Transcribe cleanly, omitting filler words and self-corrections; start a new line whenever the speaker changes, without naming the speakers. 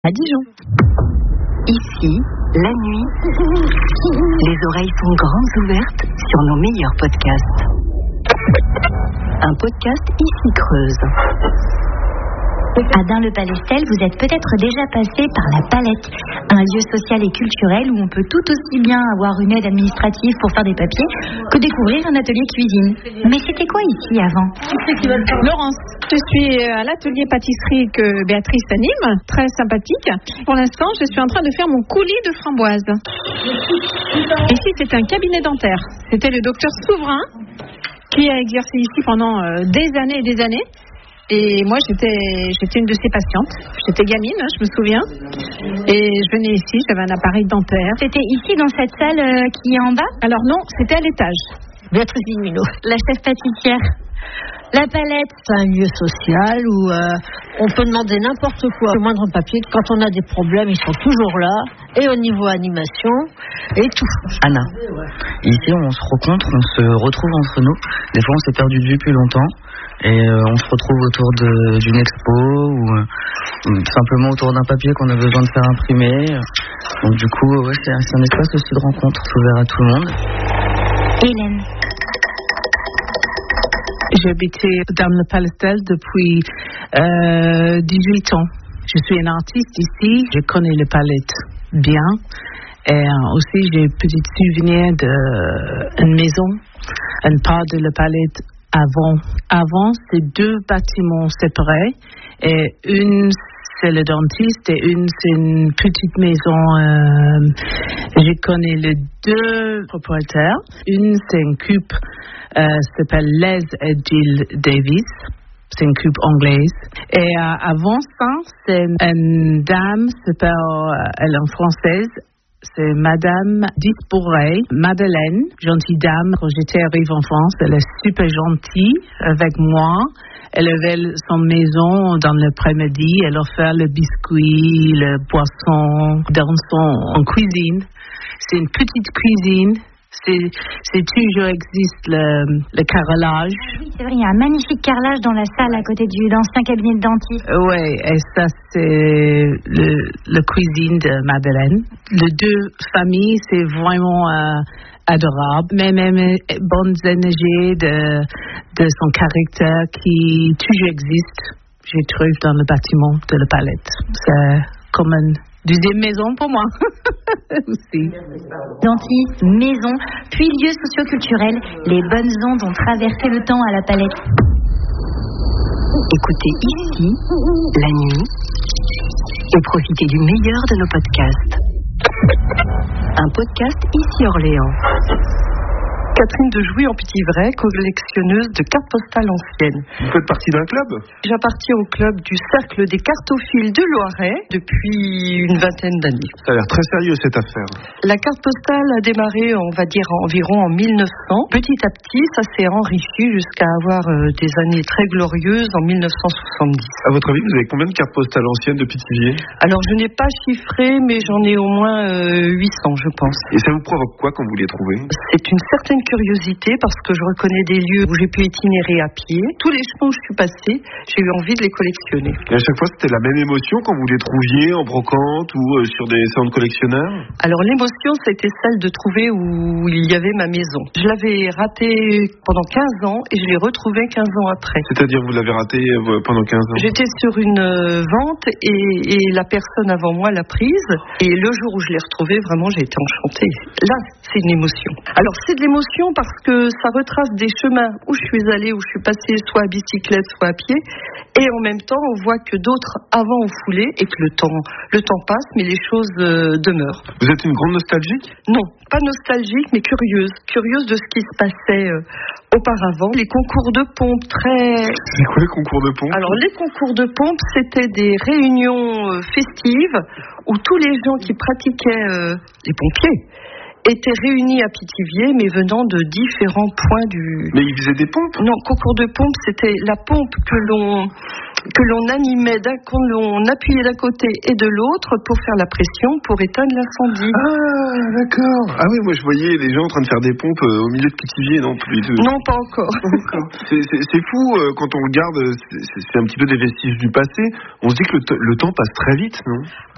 à Dijon.
Ici, la nuit, les oreilles sont grandes ouvertes sur nos meilleurs podcasts. Un podcast ici Creuse.
À Dun-le-Palestel, vous êtes peut-être déjà passé par la Palette, un lieu social et culturel où on peut tout aussi bien avoir une aide administrative pour faire des papiers que découvrir un atelier cuisine. Mais c'était quoi ici avant ?
Laurence, je suis à l'atelier pâtisserie que Béatrice anime, très sympathique. Pour l'instant, je suis en train de faire mon coulis de framboise. Ici, c'est un cabinet dentaire. C'était le docteur Souverain qui a exercé ici pendant des années et des années. Et moi, j'étais une de ses patientes. J'étais gamine, je me souviens. Et je venais ici, j'avais un appareil dentaire.
C'était ici, dans cette salle qui est en bas ?
Alors non, c'était à l'étage.
Béatrice Vinuno, la chef pâtissière.
La Palette, c'est un lieu social où on peut demander n'importe quoi, le moindre papier. Quand on a des problèmes, ils sont toujours là. Et au niveau animation, et tout.
Anna, ici on se rencontre, on se retrouve entre nous. Des fois on s'est perdu de vue depuis longtemps. Et on se retrouve autour d'une expo ou simplement autour d'un papier qu'on a besoin de faire imprimer. Donc du coup, ouais, c'est un espace aussi de rencontre, ouvert à tout le monde.
Hélène.
J'habitais dans le Palestel depuis 18 ans. Je suis une artiste ici, je connais le Palette bien. Et aussi, j'ai un petit souvenir d'une maison, une part de le Palette Avant, c'est deux bâtiments séparés. Et une, c'est le dentiste et une, c'est une petite maison. Je connais les deux propriétaires. Une, c'est une coupe s'appelle Les et Jill Davis. C'est une coupe anglaise. Et avant ça, c'est une dame, elle est française. C'est Madame Disbouré, Madeleine, gentille dame. Quand j'étais arrivée en France, elle est super gentille avec moi. Elle avait son maison dans l'après-midi. Elle offrait le biscuit, le boisson, dans son cuisine. C'est une petite cuisine. C'est toujours existe le carrelage.
Oui, c'est vrai, il y a un magnifique carrelage dans la salle à côté de l'ancien cabinet de dentiste.
Oui, et ça c'est le cuisine de Madeleine. Les deux familles, c'est vraiment adorable. Même bonnes énergies de son caractère qui toujours existe, je trouve, dans le bâtiment de la Palette. C'est comme une deuxième maison pour moi aussi.
Dentiste, maison, puis lieu socio-culturel, les bonnes ondes ont traversé le temps à la Palette.
Écoutez ici, la nuit, et profitez du meilleur de nos podcasts. Un podcast ici Orléans.
Catherine de Jouy en Pithiviers, collectionneuse de cartes postales anciennes.
Vous faites partie d'un club ?
J'appartiens au club du Cercle des Cartophiles de Loiret depuis une vingtaine d'années.
Ça a l'air très sérieux cette affaire.
La carte postale a démarré, on va dire, environ en 1900. Petit à petit, ça s'est enrichi jusqu'à avoir des années très glorieuses en 1970.
À votre avis, vous avez combien de cartes postales anciennes de Pithiviers ?
Alors, je n'ai pas chiffré, mais j'en ai au moins 800, je pense.
Et ça vous provoque quoi quand vous les trouvez ?
C'est une certaine curiosité parce que je reconnais des lieux où j'ai pu itinérer à pied. Tous les chemins où je suis passée, j'ai eu envie de les collectionner.
Et à chaque fois, c'était la même émotion quand vous les trouviez en brocante ou sur des salons de collectionneurs ?
Alors l'émotion, c'était celle de trouver où il y avait ma maison. Je l'avais ratée pendant 15 ans et je l'ai retrouvée 15 ans après.
C'est-à-dire vous l'avez ratée pendant 15 ans ?
J'étais sur une vente et la personne avant moi l'a prise. Et le jour où je l'ai retrouvée, vraiment, j'ai été enchantée. Là, c'est une émotion. Alors c'est de l'émotion parce que ça retrace des chemins où je suis allée, où je suis passée soit à bicyclette, soit à pied. Et en même temps, on voit que d'autres avant ont foulé et que le temps passe, mais les choses demeurent.
Vous êtes une grande nostalgique ?
Non, pas nostalgique, mais curieuse. Curieuse de ce qui se passait auparavant. Les concours de pompe
C'est quoi les concours de pompe ?
Alors, les concours de pompe, c'était des réunions festives où tous les gens qui pratiquaient les pompiers étaient réunis à Pithiviers, mais venant de différents points du...
Mais ils faisaient des pompes ?
Non, concours de pompe, c'était la pompe que l'on animait, qu'on l'on appuyait d'un côté et de l'autre pour faire la pression, pour éteindre l'incendie.
Ah, d'accord. Ah oui, moi je voyais les gens en train de faire des pompes au milieu de Pithiviers, non plus.
Non, pas encore.
C'est fou, quand on regarde, c'est un petit peu des vestiges du passé. On se dit que le temps passe très vite, non ?